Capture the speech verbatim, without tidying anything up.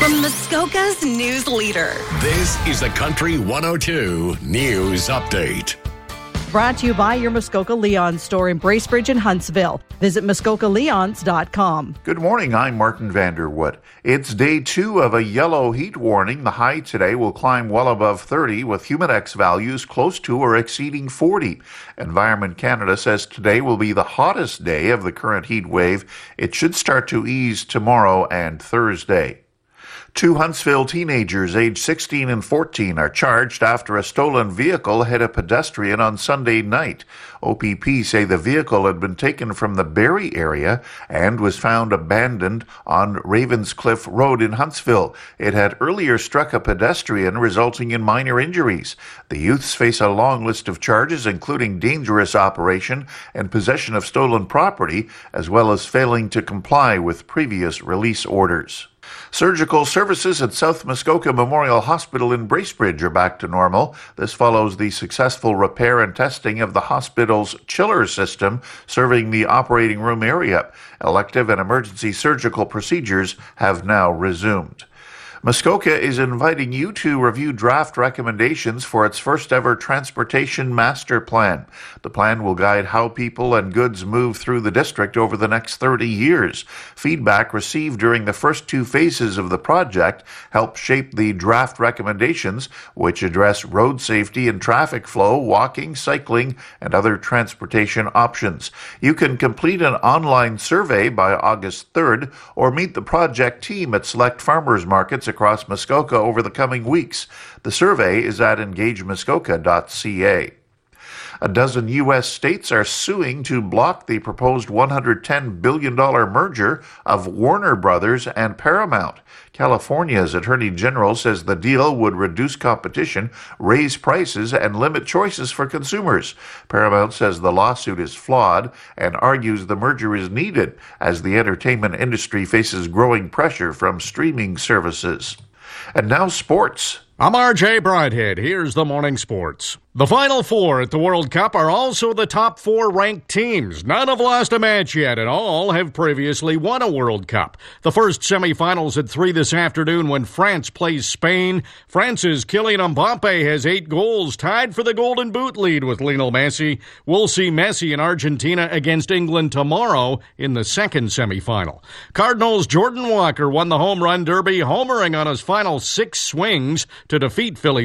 from Muskoka's news leader. This is the Country one oh two News Update. Brought to you by your Muskoka Leon store in Bracebridge and Huntsville. Visit Muskoka Leons dot com. Good morning, I'm Martin Vanderwood. It's day two of a yellow heat warning. The high today will climb well above thirty with humidex values close to or exceeding forty. Environment Canada says today will be the hottest day of the current heat wave. It should start to ease tomorrow and Thursday. Two Huntsville teenagers aged sixteen and fourteen are charged after a stolen vehicle hit a pedestrian on Sunday night. O P P say the vehicle had been taken from the Barrie area and was found abandoned on Ravenscliff Road in Huntsville. It had earlier struck a pedestrian, resulting in minor injuries. The youths face a long list of charges, including dangerous operation and possession of stolen property, as well as failing to comply with previous release orders. Surgical services at South Muskoka Memorial Hospital in Bracebridge are back to normal. This follows the successful repair and testing of the hospital's chiller system serving the operating room area. Elective and emergency surgical procedures have now resumed. Muskoka is inviting you to review draft recommendations for its first ever transportation master plan. The plan will guide how people and goods move through the district over the next thirty years. Feedback received during the first two phases of the project helped shape the draft recommendations, which address road safety and traffic flow, walking, cycling, and other transportation options. You can complete an online survey by August third or meet the project team at select farmers markets across Muskoka over the coming weeks. The survey is at engage muskoka dot c a. A dozen U S states are suing to block the proposed one hundred ten billion dollars merger of Warner Brothers and Paramount. California's Attorney General says the deal would reduce competition, raise prices, and limit choices for consumers. Paramount says the lawsuit is flawed and argues the merger is needed as the entertainment industry faces growing pressure from streaming services. And now sports. I'm R J Bridehead. Here's the morning sports. The Final Four at the World Cup are also the top four ranked teams. None have lost a match yet, and all have previously won a World Cup. The first semifinals at three this afternoon when France plays Spain. France's Kylian Mbappe has eight goals, tied for the Golden Boot lead with Lionel Messi. We'll see Messi in Argentina against England tomorrow in the second semifinal. Cardinals' Jordan Walker won the home run derby, homering on his final six swings to defeat Philly